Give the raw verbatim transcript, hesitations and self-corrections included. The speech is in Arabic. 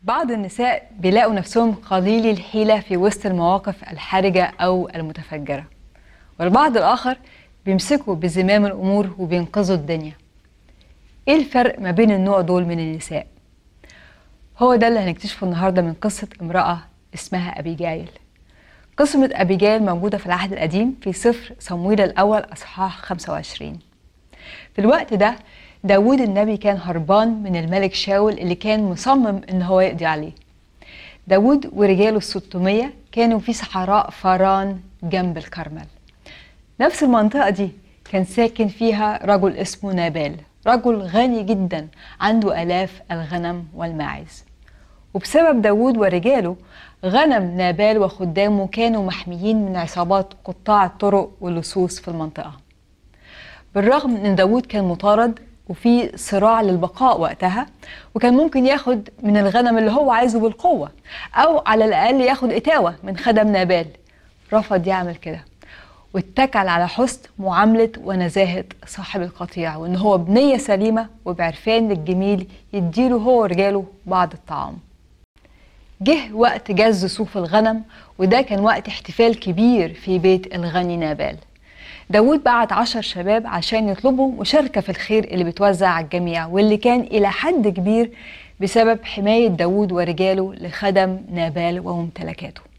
بعض النساء بيلاقوا نفسهم قليلي الحيلة في وسط المواقف الحرجة أو المتفجرة، والبعض الآخر بيمسكوا بزمام الأمور وبينقذوا الدنيا. إيه الفرق ما بين النوع دول من النساء؟ هو ده اللي هنكتشفه النهاردة من قصة امرأة اسمها أبيجايل. قصة أبيجايل موجودة في العهد القديم في سفر صمويل الأول أصحاح خمسة وعشرين. في الوقت ده داود النبي كان هربان من الملك شاول اللي كان مصمم ان هو يقضي عليه. داود ورجاله الستمية كانوا في صحراء فاران جنب الكرمل. نفس المنطقة دي كان ساكن فيها رجل اسمه نابال، رجل غني جدا عنده آلاف الغنم والماعز. وبسبب داود ورجاله غنم نابال وخدامه كانوا محميين من عصابات قطاع الطرق واللصوص في المنطقة. بالرغم من ان داود كان مطارد وفي صراع للبقاء وقتها، وكان ممكن ياخد من الغنم اللي هو عايزه بالقوة او على الاقل ياخد اتاوة من خدم نابال، رفض يعمل كده واتكل على حسن معاملة ونزاهة صاحب القطيع، وان هو بنية سليمة وبعرفان الجميل يديله هو ورجاله بعض الطعام. جه وقت جز صوف الغنم، وده كان وقت احتفال كبير في بيت الغني نابال. داود بعت عشر شباب عشان يطلبوا مشاركة في الخير اللي بتوزع على الجميع، واللي كان إلى حد كبير بسبب حماية داود ورجاله لخدم نابال وممتلكاته.